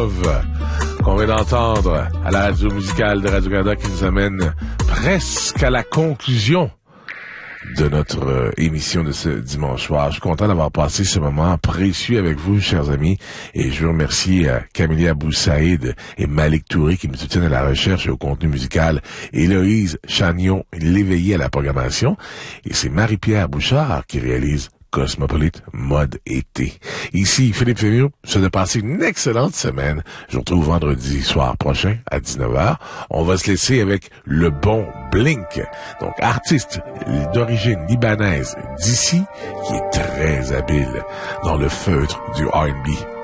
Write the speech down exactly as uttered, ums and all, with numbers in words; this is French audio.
Love, qu'on vient d'entendre à la radio musicale de Radio-Canada, qui nous amène presque à la conclusion de notre euh, émission de ce dimanche soir. Je suis content d'avoir passé ce moment précieux avec vous, chers amis, et je veux remercier euh, Camille Abou-Saïd et Malik Touré qui me soutiennent à la recherche et au contenu musical, Héloïse Chagnon, l'éveillée à la programmation, et c'est Marie-Pierre Bouchard qui réalise Cosmopolite Mode Été. Ici, Philippe Fémieux, je souhaite de passer une excellente semaine. Je vous retrouve vendredi soir prochain à dix-neuf heures. On va se laisser avec le bon Blink, donc artiste d'origine libanaise d'ici, qui est très habile dans le feutre du R and B.